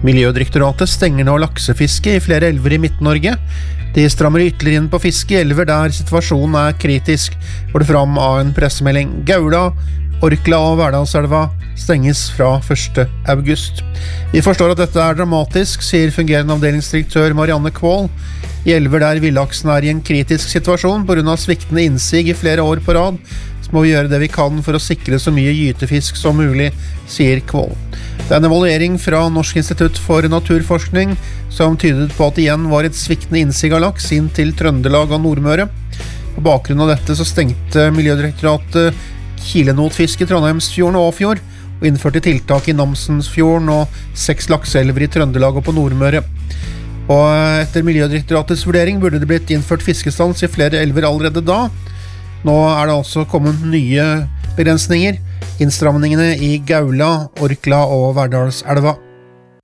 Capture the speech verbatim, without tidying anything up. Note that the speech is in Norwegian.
Miljødirektoratet stenger nå laksefiske i flere elver i Midt-Norge. De strammer ytterligere inn på fiske i elver der situasjonen er kritisk, går det fram av en pressemelding. Gaula, Orkla og Verdalselva stenges fra første august. Vi forstår at dette er dramatisk, sier fungerende avdelingsdirektør Marianne Kvål. I elver der villaksen er i en kritisk situasjon på grunn av sviktende innsig i flere år på rad, så må vi gjøre det vi kan for å sikre så mye gytefisk som mulig, sier Kvål. Det er en evaluering fra Norsk institutt for naturforskning som tydet på at igjen var et sviktende innsig av laks inn til Trøndelag og Nordmøre. På bakgrunn av dette så stengte Miljødirektoratet kilenotfiske i Trondheimsfjorden og Åfjord, og innførte tiltak i Namsensfjorden og seks lakseelver i Trøndelag og på Nordmøre. Og etter Miljødirektoratets vurdering burde det blitt innført fiskestans i flere elver allerede da. Nå er det altså kommet nye begrensninger, innstramningene i Gaula, Orkla og Verdalselva.